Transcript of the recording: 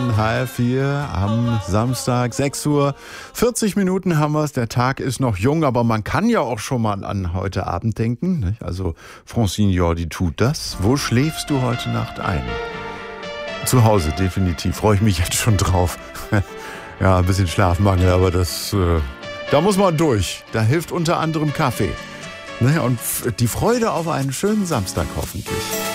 von HR4 am Samstag, 6 Uhr. 40 Minuten haben wir es. Der Tag ist noch jung, aber man kann ja auch schon mal an heute Abend denken. Nicht? Also Francine Jordi tut das. Wo schläfst du heute Nacht ein? Zu Hause, definitiv. Freue ich mich jetzt schon drauf. Ja, ein bisschen Schlafmangel, aber da muss man durch. Da hilft unter anderem Kaffee. Und die Freude auf einen schönen Samstag hoffentlich.